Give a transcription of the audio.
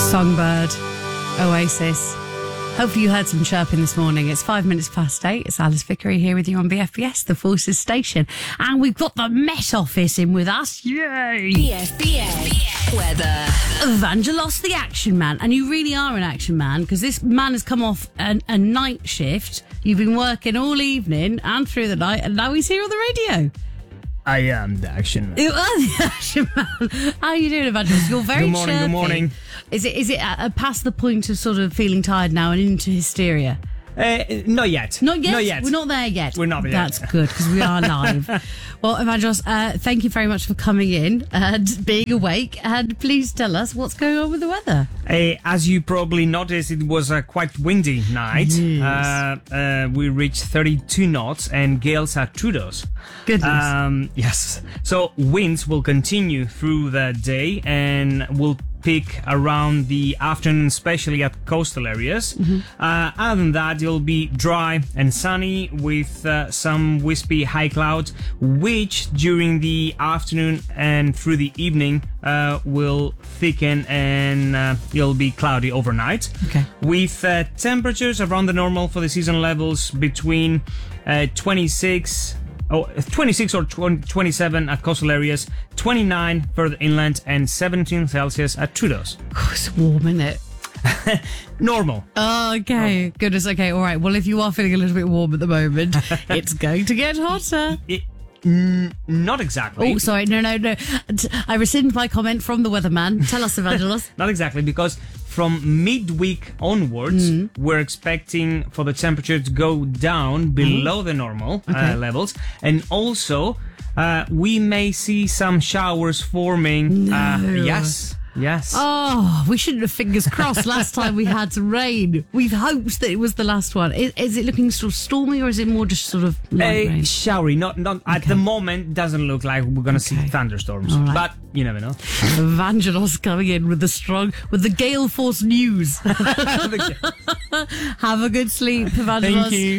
Songbird, Oasis. Hopefully you heard some chirping this morning. It's 8:05. It's Alice Vickery here with you on BFBS, the Forces Station. And we've got the Met Office in with us. Yay! BFBS weather. Evangelos the Action Man. And you really are an action man, because this man has come off a night shift. You've been working all evening and through the night, and now he's here on the radio. I am the action man. You are the action man. How are you doing, Evangelos? You're very Good morning, chirpy. good morning. Is it past the point of sort of feeling tired now and into hysteria? Not yet. Not yet? Not yet. We're not there yet. We're not there That's yet. good, because we are live. Well, Evangelos, thank you very much for coming in and being awake. And please tell us what's going on with the weather. As you probably noticed, it was a quite windy night. Yes. We reached 32 knots and gales at 2 knots. Goodness. Yes. So winds will continue through the day and will peak around the afternoon, especially at coastal areas. Other than that, it'll be dry and sunny with some wispy high clouds, which during the afternoon and through the evening will thicken and it'll be cloudy overnight. Okay. With temperatures around the normal for the season levels between 26 or 27 at coastal areas, 29 further inland, and 17 Celsius at Trudeau's. Oh, it's warm, isn't it? Normal. Oh, okay. Goodness. Okay. All right. Well, if you are feeling a little bit warm at the moment, it's going to get hotter. Not exactly. Oh, sorry. No. I rescind my comment from the weatherman. Tell us, Evangelos. Not exactly, because from midweek onwards, we're expecting for the temperature to go down below the normal levels. And also, we may see some showers forming. Yes. Oh, we shouldn't have fingers crossed last time we had some rain. We've hoped that it was the last one. Is it looking sort of stormy, or is it more just sort of light rain? Showery. Not at the moment. Doesn't look like we're going to see thunderstorms. All right. But you never know. Evangelos coming in with the gale force news. Have a good sleep, Evangelos. Thank you.